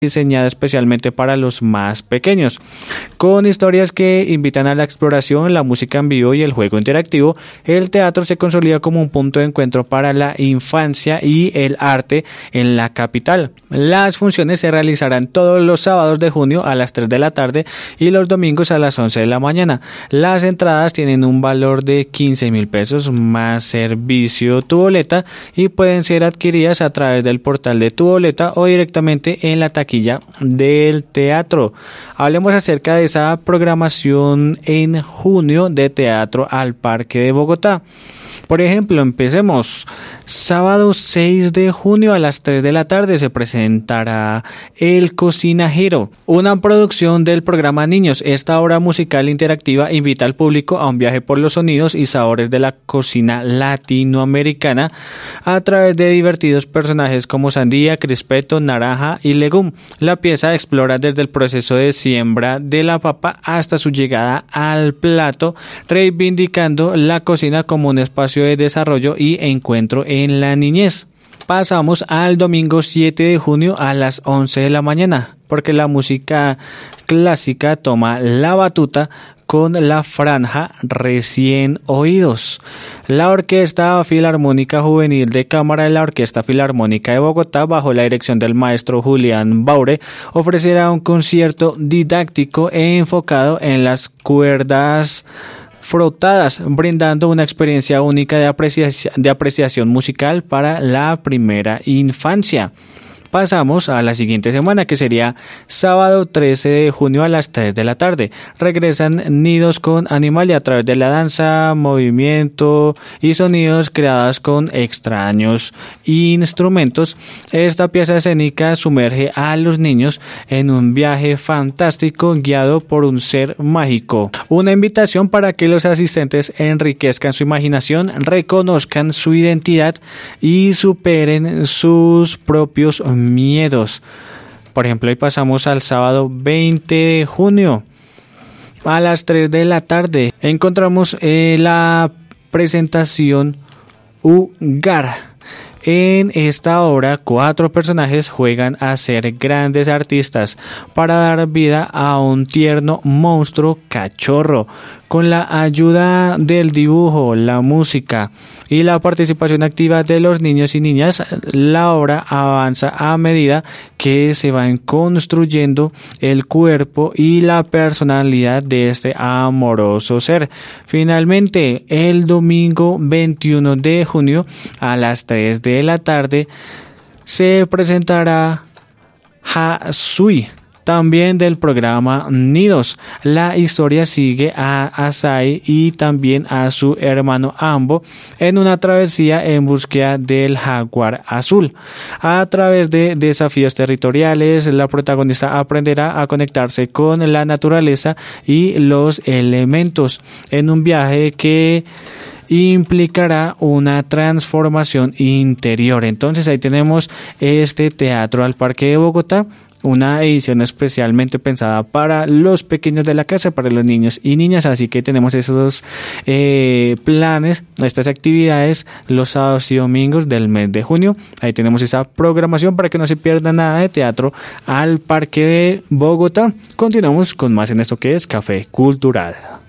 diseñada especialmente para los más pequeños, con historias que invitan a la exploración, la música en vivo y el juego interactivo. El teatro se consolida como un punto de encuentro para la infancia y el arte en la capital. Las funciones se realizarán todos los sábados de junio a las 3 de la tarde y los domingos a las 11 de la mañana. Las entradas tienen un valor de 15,000 pesos más servicio Tu Boleta y pueden ser adquiridas a través del portal de Tu Boleta o directamente en la taquilla del teatro. Hablemos acerca de esa programación en junio de Teatro al Parque de Bogotá. Por ejemplo, empecemos. Sábado 6 de junio a las 3 de la tarde se presentará El Cocinajero, una producción del programa Niños. Esta obra musical interactiva invita al público a un viaje por los sonidos y sabores de la cocina latinoamericana a través de divertidos personajes como sandía, crispeto, naranja y legum. La pieza explora desde el proceso de siembra de la papa hasta su llegada al plato, reivindicando la cocina como un espacio de desarrollo y encuentro en la niñez. Pasamos al domingo 7 de junio a las 11 de la mañana, porque la música clásica toma la batuta con la franja Recién Oídos. La Orquesta Filarmónica Juvenil de Cámara de la Orquesta Filarmónica de Bogotá, bajo la dirección del maestro Julián Baure, ofrecerá un concierto didáctico e enfocado en las cuerdas frotadas, brindando una experiencia única de apreciación musical para la primera infancia. Pasamos a la siguiente semana, que sería sábado 13 de junio a las 3 de la tarde. Regresan Nidos con Animalia a través de la danza, movimiento y sonidos creados con extraños instrumentos. Esta pieza escénica sumerge a los niños en un viaje fantástico guiado por un ser mágico. Una invitación para que los asistentes enriquezcan su imaginación, reconozcan su identidad y superen sus propios miedos. Por ejemplo, hoy pasamos al sábado 20 de junio a las 3 de la tarde. Encontramos la presentación Ugar. En esta obra, 4 personajes juegan a ser grandes artistas para dar vida a un tierno monstruo cachorro. Con la ayuda del dibujo, la música y la participación activa de los niños y niñas, la obra avanza a medida que se van construyendo el cuerpo y la personalidad de este amoroso ser. Finalmente, el domingo 21 de junio a las 3 de la tarde se presentará Hasui, también del programa Nidos. La historia sigue a Asai y también a su hermano Ambo en una travesía en búsqueda del jaguar azul. A través de desafíos territoriales, la protagonista aprenderá a conectarse con la naturaleza y los elementos en un viaje que implicará una transformación interior. Entonces ahí tenemos este Teatro al Parque de Bogotá, una edición especialmente pensada para los pequeños de la casa, para los niños y niñas. Así que tenemos esos planes, estas actividades los sábados y domingos del mes de junio. Ahí tenemos esa programación para que no se pierda nada de Teatro al Parque de Bogotá. Continuamos con más en esto que es Café Cultural.